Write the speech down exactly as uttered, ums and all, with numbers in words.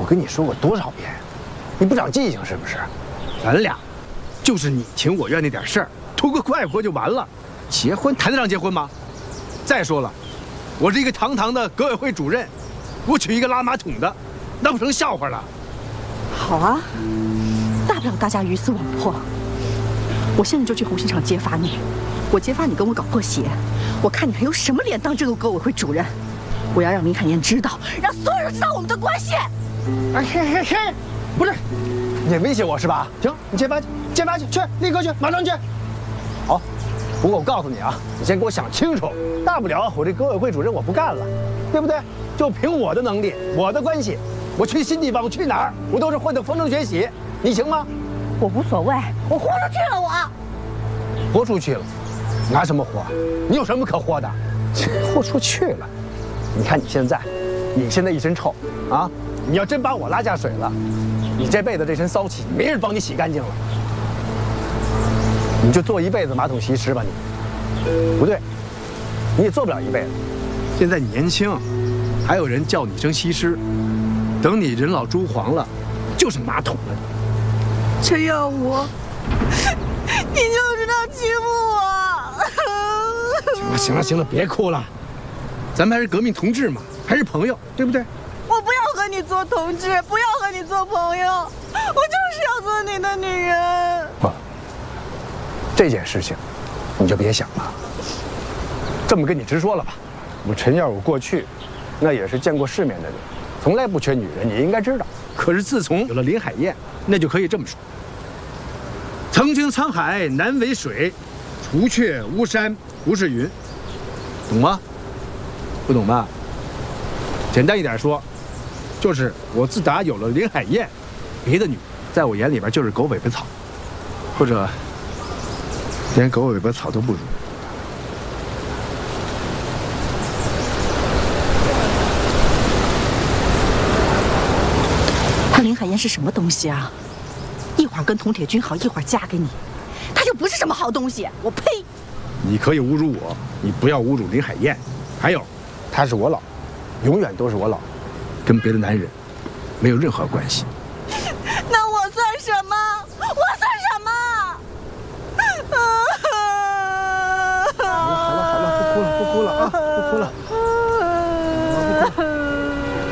跟你说过多少遍，你不长记性是不是？ 咱俩就是你情我愿那点事儿，图个快活就完了。结婚谈得上结婚吗？再说了，我是一个堂堂的革委会主任，我娶一个拉马桶的，那不成笑话了？ 好啊，大不了大家鱼死网破。我现在就去红星厂揭发你，我揭发你跟我搞破鞋，我看你还有什么脸当这个革委会主任？我要让林海燕知道，让所有人知道我们的关系。 哎嘿嘿嘿，不是，你威胁我是吧？行，你揭发去，揭发去，去，立刻去，马上去。好，不过我告诉你啊，你先给我想清楚，大不了我这革委会主任我不干了，对不对？就凭我的能力，我的关系，我去新地方，我去哪儿，我都是混得风生水起，你行吗？ 我无所谓，我豁出去了，我豁出去了，拿什么豁？你有什么可豁的？豁出去了，你看你现在，你现在一身臭啊！你要真把我拉下水了，你这辈子这身骚气没人帮你洗干净了，你就做一辈子马桶席师吧你。不对，你也做不了一辈子。 现在你年轻，还有人叫你一声西施，等你人老珠黄了，就是马桶了。 陈耀武，你就知道欺负我。 行了行了行了，别哭了，咱们还是革命同志嘛，还是朋友，对不对？ 我不要和你做同志，不要和你做朋友，我就是要做你的女人。 不，这件事情你就别想了。这么跟你直说了吧，我陈耀武过去那也是见过世面的人，从来不缺女人，你应该知道。 可是自从有了林海燕，那就可以这么说：曾经沧海难为水，除却巫山不是云。懂吗？不懂吧？简单一点说，就是我自打有了林海燕，别的女在我眼里边就是狗尾巴草，或者连狗尾巴草都不如。 他林海燕是什么东西啊？一会儿跟佟铁军好，一会儿嫁给你，他就不是什么好东西。我呸！ 你可以侮辱我，你不要侮辱林海燕。还有， 她是我老，永远都是我老， 跟别的男人没有任何关系。 那我